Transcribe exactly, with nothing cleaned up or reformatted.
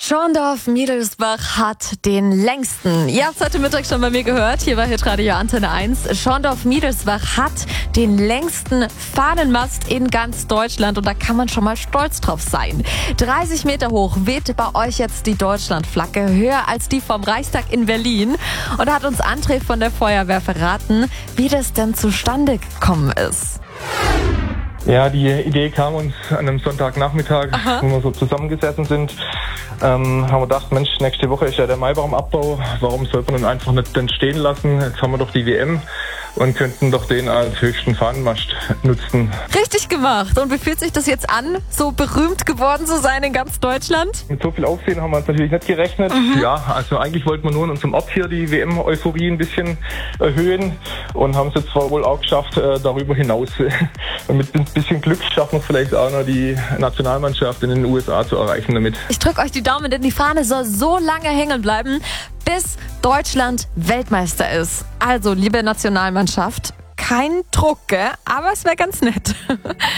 Schorndorf-Miedelsbach hat den längsten. Ihr habt es heute Mittag schon bei mir gehört. Hier war Hitradio Antenne eins. Schorndorf-Miedelsbach hat den längsten Fahnenmast in ganz Deutschland. Und da kann man schon mal stolz drauf sein. dreißig Meter hoch weht bei euch jetzt die Deutschlandflagge. Höher als die vom Reichstag in Berlin. Und da hat uns André von der Feuerwehr verraten, wie das denn zustande gekommen ist. Ja, die Idee kam uns an einem Sonntagnachmittag, Aha. wo wir so zusammengesessen sind. Ähm, haben wir gedacht, Mensch, nächste Woche ist ja der Maibaumabbau. Warum sollte man ihn einfach nicht denn stehen lassen? Jetzt haben wir doch die W M und könnten doch den als höchsten Fahnenmast nutzen. Richtig gemacht. Und wie fühlt sich das jetzt an, so berühmt geworden zu sein in ganz Deutschland? Mit so viel Aufsehen haben wir uns natürlich nicht gerechnet. Mhm. Ja, also eigentlich wollten wir nur in unserem Ort hier die W M-Euphorie ein bisschen erhöhen und haben es jetzt zwar wohl auch geschafft, äh, darüber hinaus. Und mit ein bisschen Glück schaffen wir es vielleicht auch noch, die Nationalmannschaft in den U S A zu erreichen damit. Ich drücke euch die Daumen, denn die Fahne soll so lange hängen bleiben, bis Deutschland Weltmeister ist. Also, liebe Nationalmannschaft, kein Druck, gell? Aber es wäre ganz nett.